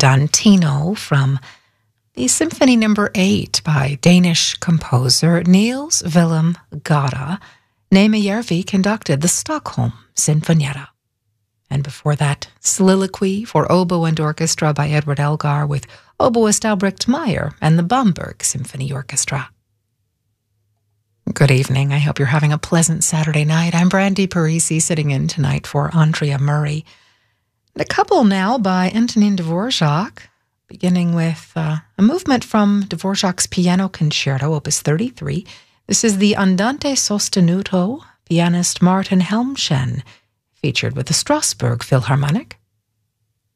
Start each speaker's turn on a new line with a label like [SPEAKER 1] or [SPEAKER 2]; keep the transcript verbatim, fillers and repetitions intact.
[SPEAKER 1] Andantino from the Symphony Number eight by Danish composer Niels Willem Gade. Neeme Järvi conducted the Stockholm Sinfonietta. And before that, Soliloquy for Oboe and Orchestra by Edward Elgar with oboist Albrecht Meyer and the Bamberg Symphony Orchestra. Good evening. I hope you're having a pleasant Saturday night. I'm Brandy Parisi, sitting in tonight for Andrea Murray. And a couple now by Antonin Dvorak, beginning with uh, a movement from Dvorak's Piano Concerto, Opus thirty-three. This is the Andante Sostenuto, pianist Martin Helmchen, featured with the Strasbourg Philharmonic.